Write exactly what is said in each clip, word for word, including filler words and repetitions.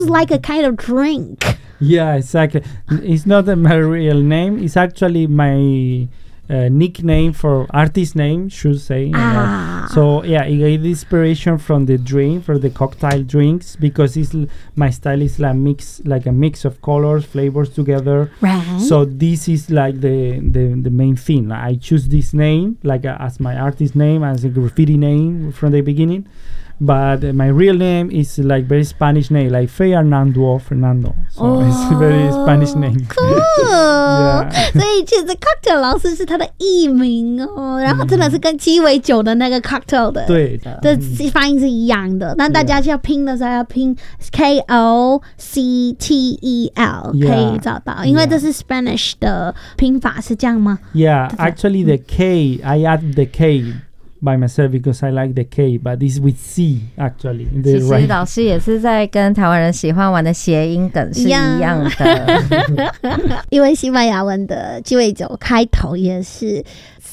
like a kind of drink. Yeah, exactly. It's not my real name. It's actually my uh, nickname for artist name, should say. Ah. Uh, so yeah, I get inspiration from the drink, for the cocktail drinks, because it's my style is like mix, like a mix of colors, flavors together. Right. So this is like the the, the main thing. I choose this name like uh, as my artist name, as a graffiti name from the beginning. But uh, my real name is like very Spanish name, like Fernando Fernando. So oh, it's a very Spanish name. Cool. Yeah. 所以其实 cocktail 老师是他的艺名哦，然后真的是跟鸡尾酒的那个 cocktail 的对的发音是一样的。那大家要拼的时候要拼 K O C T E L， 可以找到，因为这是 Spanish 的拼法是这样吗？ Yeah, actually the K, I add the K.by myself because I like the K, but it's with C actually. 其实老师也是在跟台湾人喜欢玩的谐音梗是一样的， 因为西班牙文的鸡尾酒开头也是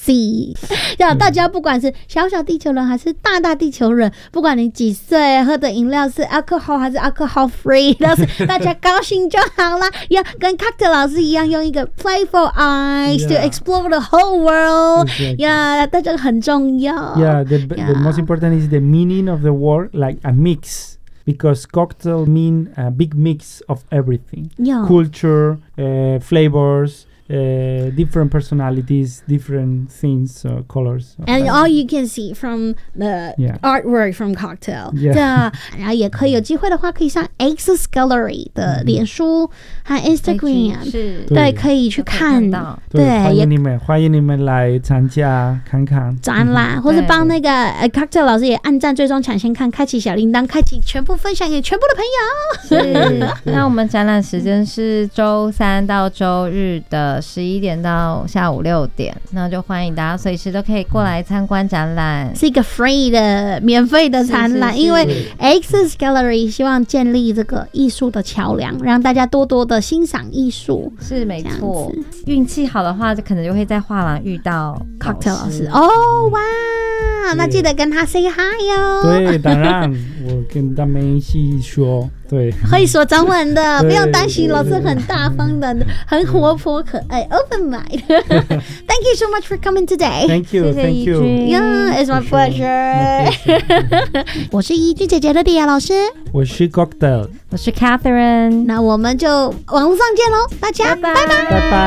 C， 让大家不管是小小地球人还是大大地球人，不管你几岁，喝的饮料是 alcohol 还是 alcohol free， 但是大家高兴就好啦。要跟 cocktail 老师一样，用一个 playful eyes to explore the whole world。呀，大家很重要。 Yeah, the, yeah. the most important is the meaning of the word, like a mix. Because cocktail mean a big mix of everything. Yeah. Culture, uh, flavors, uh, different personalities, different things, uh, colors. And all you can see from the yeah. artwork from cocktail. Yeah. 对啊，然后也可以有机会的话，可以上 Access Gallery 的脸书和 Instagram， 是， 对，可以去看到。对， 欢迎你们，欢迎你们来参加看看展览，或是帮那个 cocktail 老师也按赞、追踪、抢先看，开启小铃铛，开启全部分享给全部的朋友。是，那我们展览时间是周三到周日的十一点到下午六点，那就欢迎大家随时都可以过来参观展览， 是一个 free 的免费的展览，是是是因为 Access Gallery 希望建立这个艺术的桥梁，让大家多多的欣赏艺术。 是没错，运气好的话，就可能就会在画廊遇到 cocktail 老师。哦，哇！那记得跟他 say hi 哦。 对，当然，我跟他们一起说，对， 会说中文的，不用担心，老师很大方的，很活泼可爱 ，open mind 。Thank you so much for coming today. Thank you, thank you. Yeah, it's my pleasure. 我是怡君姐姐的莉亚老师， 我是 Cocktail， 我是 Catherine。 那我们就网络上见喽，大家拜拜， 拜拜。